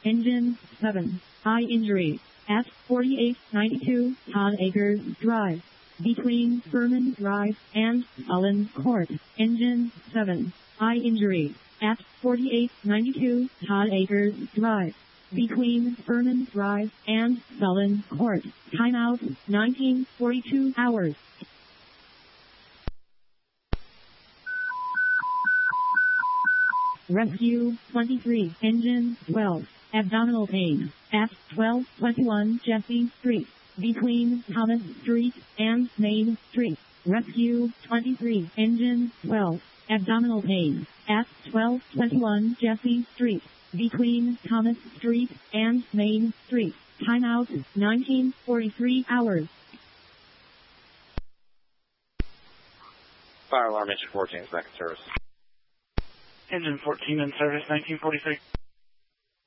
Engine 7. Eye injury. At 4892 Todd Acres Drive. Between Furman Drive and Sullen Court. Engine 7. Eye injury. At 4892 Todd Acres Drive. Between Furman Drive and Sullen Court. Timeout 1942 hours. Rescue 23. Engine 12. Abdominal pain. At 1221 Jesse Street. Between Thomas Street and Main Street. Rescue 23. Engine 12. Abdominal pain. At 1221 Jesse Street. Between Thomas Street and Main Street. Timeout 1943 hours. Fire alarm engine 14 is back in service. Engine 14 in service, 1943.